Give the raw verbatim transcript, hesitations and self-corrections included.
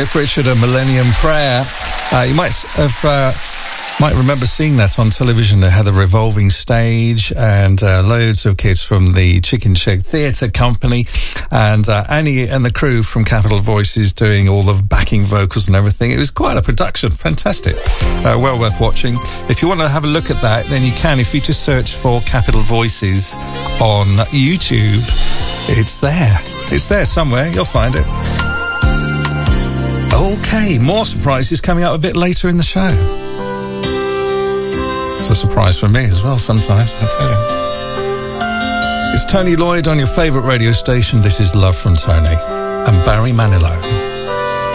Cliff Richard and Millennium Prayer. Uh, you might have uh, might remember seeing that on television. They had a revolving stage and uh, loads of kids from the Chicken Shed Theatre Company, and uh, Annie and the crew from Capital Voices doing all the backing vocals and everything. It was quite a production. Fantastic. Uh, well worth watching. If you want to have a look at that, then you can. If you just search for Capital Voices on YouTube, it's there. It's there somewhere. You'll find it. Okay, more surprises coming up a bit later in the show. It's a surprise for me as well sometimes, I tell you. It's Tony Lloyd on your favourite radio station. This is Love from Tony and Barry Manilow.